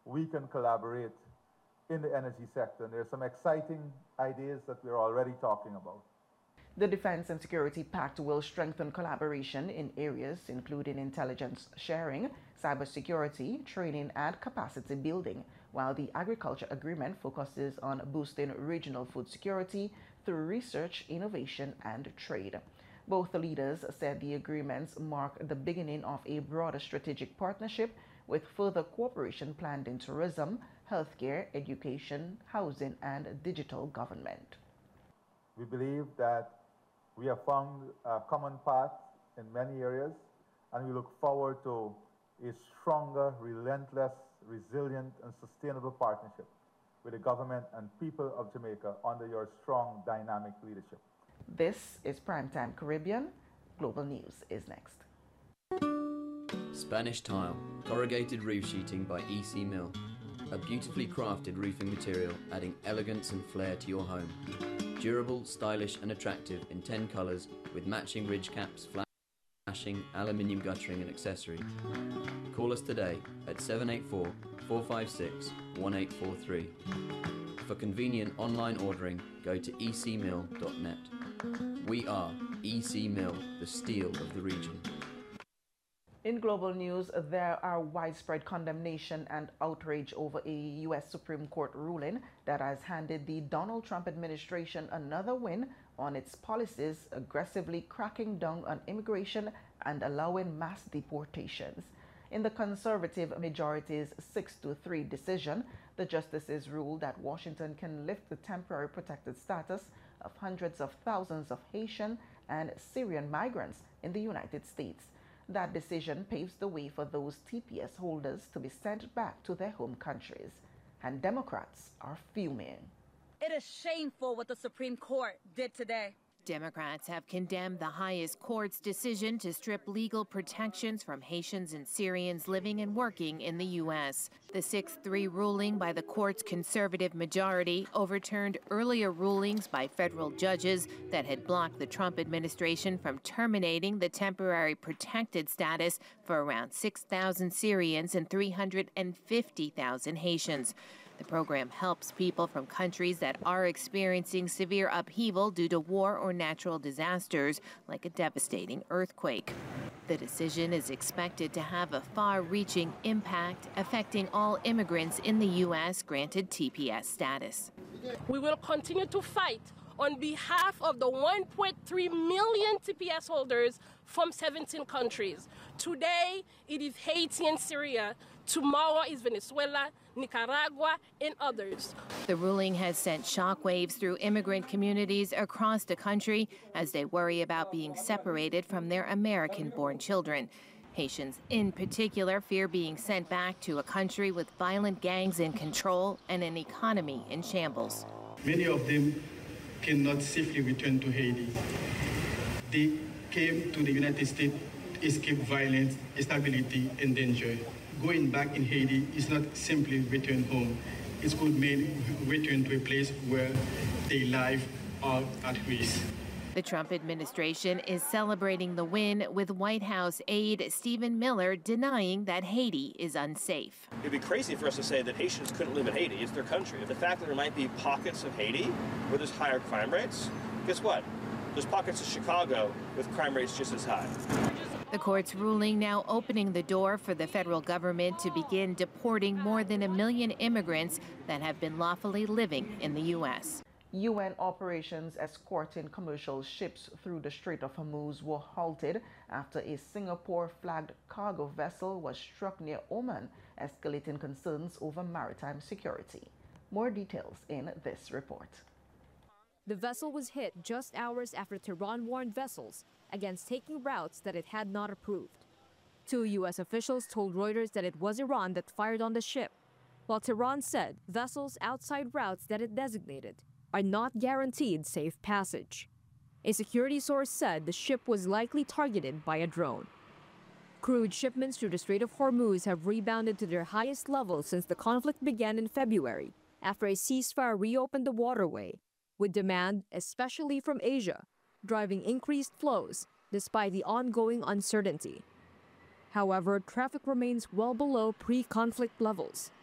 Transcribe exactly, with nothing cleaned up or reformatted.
we can collaborate in the energy sector. And there's some exciting ideas that we're already talking about. The Defense and Security Pact will strengthen collaboration in areas including intelligence sharing, cybersecurity, training, and capacity building, while the Agriculture Agreement focuses on boosting regional food security through research, innovation, and trade. Both the leaders said the agreements mark the beginning of a broader strategic partnership with further cooperation planned in tourism, healthcare, education, housing, and digital government. We believe that we have found a common path in many areas, and we look forward to a stronger, relentless, resilient, and sustainable partnership with the government and people of Jamaica under your strong, dynamic leadership. This is Primetime Caribbean. Global News is next. Spanish Tile, corrugated roof sheeting by E C Mill. A beautifully crafted roofing material adding elegance and flair to your home. Durable, stylish and attractive in ten colours with matching ridge caps, flashing, aluminium guttering and accessory. Call us today at seven eight four, four five six, one eight four three. For convenient online ordering, go to e c mill dot net. We are E C Mill, the steel of the region. In global news, there are widespread condemnation and outrage over a U S Supreme Court ruling that has handed the Donald Trump administration another win on its policies, aggressively cracking down on immigration and allowing mass deportations. In the conservative majority's six to three decision, the justices ruled that Washington can lift the temporary protected status of hundreds of thousands of Haitian and Syrian migrants in the United States. That decision paves the way for those T P S holders to be sent back to their home countries. And Democrats are fuming. It is shameful what the Supreme Court did today. Democrats have condemned the highest court's decision to strip legal protections from Haitians and Syrians living and working in the U S. The six three ruling by the court's conservative majority overturned earlier rulings by federal judges that had blocked the Trump administration from terminating the temporary protected status for around six thousand Syrians and three hundred fifty thousand Haitians. The program helps people from countries that are experiencing severe upheaval due to war or natural disasters, like a devastating earthquake. The decision is expected to have a far-reaching impact, affecting all immigrants in the U S granted T P S status. We will continue to fight on behalf of the one point three million T P S holders from seventeen countries. Today, it is Haiti and Syria. Tomorrow is Venezuela, Nicaragua, and others. The ruling has sent shockwaves through immigrant communities across the country as they worry about being separated from their American-born children. Haitians in particular fear being sent back to a country with violent gangs in control and an economy in shambles. Many of them cannot safely return to Haiti. They came to the United States to escape violence, instability, and danger. Going back in Haiti is not simply return home. It could mean return to a place where their life are at risk. The Trump administration is celebrating the win, with White House aide Stephen Miller denying that Haiti is unsafe. It'd be crazy for us to say that Haitians couldn't live in Haiti. It's their country. The fact that there might be pockets of Haiti where there's higher crime rates, guess what? There's pockets of Chicago with crime rates just as high. The court's ruling now opening the door for the federal government to begin deporting more than a million immigrants that have been lawfully living in the U S. U N operations escorting commercial ships through the Strait of Hormuz were halted after a Singapore-flagged cargo vessel was struck near Oman, escalating concerns over maritime security. More details in this report. The vessel was hit just hours after Tehran warned vessels against taking routes that it had not approved. Two U S officials told Reuters that it was Iran that fired on the ship, while Tehran said vessels outside routes that it designated are not guaranteed safe passage. A security source said the ship was likely targeted by a drone. Crude shipments through the Strait of Hormuz have rebounded to their highest level since the conflict began in February, after a ceasefire reopened the waterway, with demand, especially from Asia, driving increased flows despite the ongoing uncertainty. However, traffic remains well below pre-conflict levels.